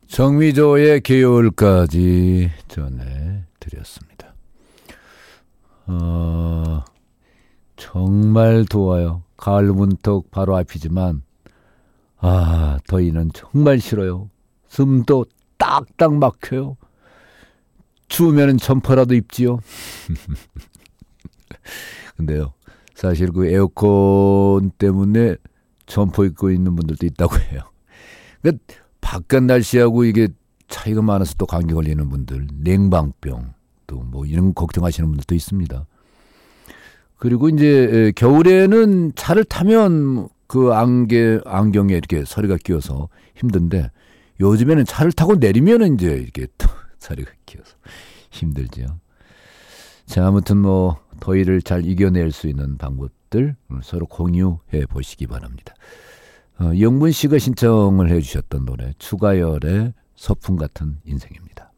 정미조의 개요일까지 전해드렸습니다. 정말 더워요. 가을 문턱 바로 앞이지만 더위는 정말 싫어요. 숨도 딱딱 막혀요. 추우면 점퍼라도 입지요. 근데요, 사실 그 에어컨 때문에 점퍼 입고 있는 분들도 있다고 해요. 그러니까 바깥 날씨하고 이게 차이가 많아서 또 감기 걸리는 분들, 냉방병 또 뭐 이런 걱정하시는 분들도 있습니다. 그리고 이제 겨울에는 차를 타면 그 안경에 이렇게 서리가 끼어서 힘든데, 요즘에는 차를 타고 내리면 이제 이렇게 서리가 끼어서 힘들죠. 자, 아무튼 뭐 더위를 잘 이겨낼 수 있는 방법들 서로 공유해 보시기 바랍니다. 영분 씨가 신청을 해 주셨던 노래, 추가열의 서풍 같은 인생입니다.